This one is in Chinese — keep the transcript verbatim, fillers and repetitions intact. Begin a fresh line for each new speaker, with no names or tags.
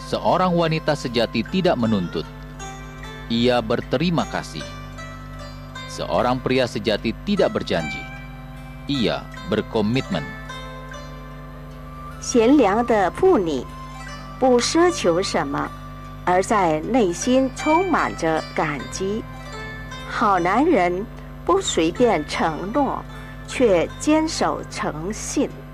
Seorang wanita sejati tidak menuntut. Ia berterima kasih. Seorang pria sejati tidak berjanji. Ia berkomitmen.
贤良的妇女不奢求什么，而在内心充满着感激。好男人不随便承诺，却坚守诚信。